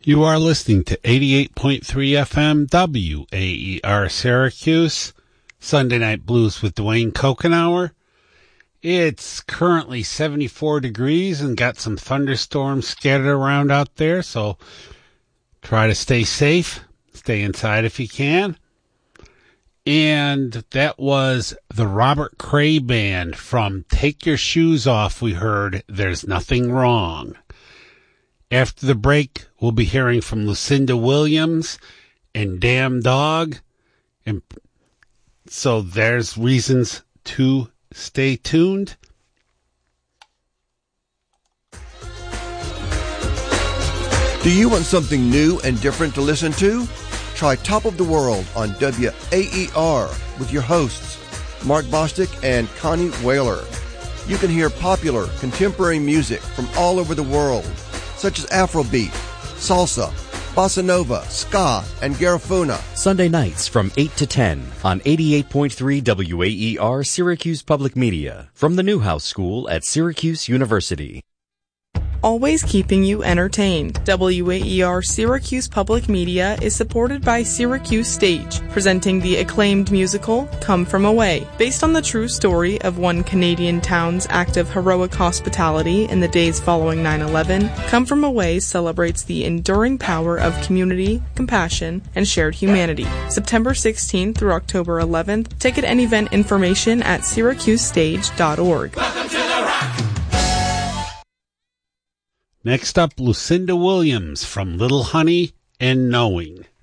You are listening to 88.3 FM WAER Syracuse, Sunday Night Blues with Dwayne Kokenauer. It's currently 74 degrees and got some thunderstorms scattered around out there, so try to stay safe. Stay inside if you can. And that was the Robert Cray Band from Take Your Shoes Off. We heard There's Nothing Wrong. After the break, we'll be hearing from Lucinda Williams and Damn Dog. And so there's reasons to stay tuned. Do you want something new and different to listen to? Try Top of the World on WAER with your hosts, Mark Bostic and Connie Whaler. You can hear popular contemporary music from all over the world, such as Afrobeat, Salsa, Bossa Nova, Ska, and Garifuna. Sunday nights from 8 to 10 on 88.3 WAER Syracuse Public Media from the Newhouse School at Syracuse University. Always keeping you entertained. WAER Syracuse Public Media is supported by Syracuse Stage, presenting the acclaimed musical Come From Away. Based on the true story of one Canadian town's act of heroic hospitality in the days following 9/11, Come From Away celebrates the enduring power of community, compassion, and shared humanity. September 16th through October 11th, ticket and event information at syracusestage.org. Welcome to the rock! Next up, Lucinda Williams from Little Honey and Knowing.